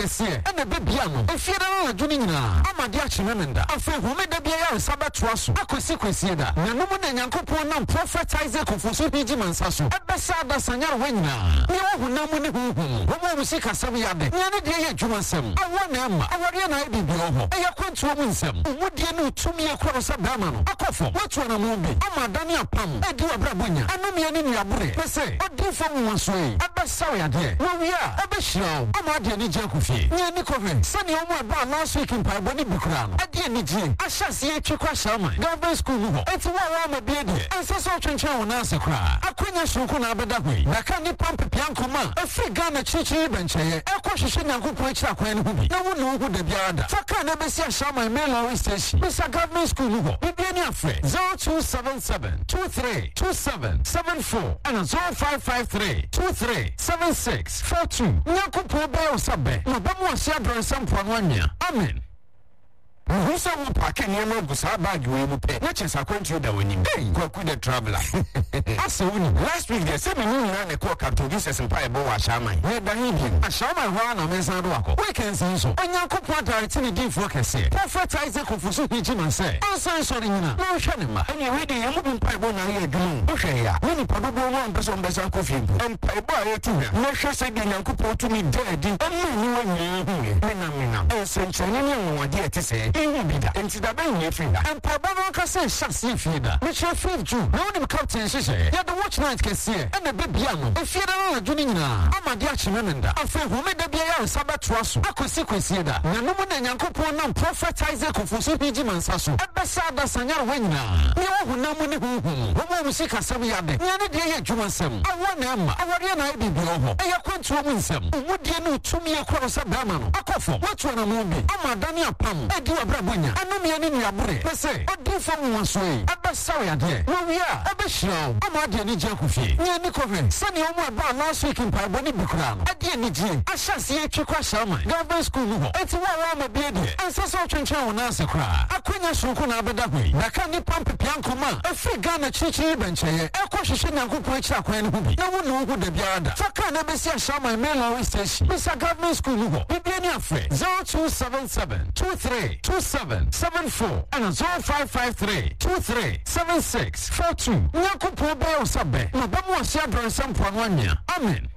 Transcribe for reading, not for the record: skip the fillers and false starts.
kese ene bebia no efiera na dwuni nyina amade achimemenda afa home da bia ya sabatoa so akosi kwesi da na no na Nyankopon na prophet Isaac Ofosu hiji mansa so ebesa da sanyar wanyina ne wo hunamu ne huhu wo mu sika sam yade ne de ye adwuma sam awo na ma awore na bibi ho eya kwantuo mu nsam umudie no tumi ekoro sa bama no akofo watu na mu bi amadane apam edi obrabonya anomie ne nuabure pese odifo mu so yi ebesa yade wo wia obehirawo amade ni jakufie ne ni koven sani omu aba last week in Paiboni Bukura no ade ni die ahyase etwekwa shama government school no eti wa ma bi de enseso twenchen wona asekra akwanya shunku na abeda hoi baka ni pampe piankoma efi Ghana chichi bencheye ekohwehwe Nyankopon akira akwan no bi na wo no hu da biada faka na besi ashama email station bisa government school no bibia ni afre 0277232774 and 0553237642 Nyankopon be osabe na ba mo asia bronsan pon anya amen. Who's a pack and yellow was our bag we will pay. Not just a country that we need. Kwaku the traveler. Last week, the 7 million a cock up to this and Piebo Shaman. Where the Indian, a shaman, one of Mesa Rocco. We can see so. And your computer, it's in the deep focus. Prophet Isaac Ofosu hiji mansa. Also, sorry, no Shanima. And you're ready, you're moving Piebo now here gloom. Okay, when you probably one person better coffee and Piebo to him. No sure said the Yanko to me dead. And you sent Chinese dear to say. Into the Benny Frida and Pabano Cassa Shasi Frida, which are 5th June. No one captain, she said, yet the watch night can see and the Bibiano. If you're not doing now, I'm a Diachimenda. I feel who made the Bia Sabatrosso. I could see Quisieda. No one and Yankopon prophet Isaac Ofosu hiji mansa so. Ebesada sanyar wanyina. Ne wo hunamu ne huhu. Wo mu sika sam yade. Ne de ye adwuma sam. Awo na ma. Awore na bibi ho. Eya kwantuo mu nsam. Umudie no tumi ekoro sa bama no. Akofo. Watu na mu bi. Amadane apam. Edi obrabonya. Anomie ne nuabure. Pese odifo mu so yi. Ebesa yade. Wo wia. Obehirawo. Amade ni jakufie. Ne ni koven. Sani omu aba last week in Paiboni Bukura no. Ade ni die. Ahyase etwekwa shama. Government school no. Eti wa ma bi de. Enseso twenchen wona asekra. Akwanya shunku na abeda hoi. Baka ni pampe piankoma. Efi Ghana chichi bencheye. Ekohwehwe Nyankopon akira akwan no bi. Na wo no hu da biada. Faka na besi ashama email station. Bisa government school no. Bibia ni afre 0277232774 and 0553237642. Nyankopon be osabe. Na ba mo asia bronsan pon wanya. Amen.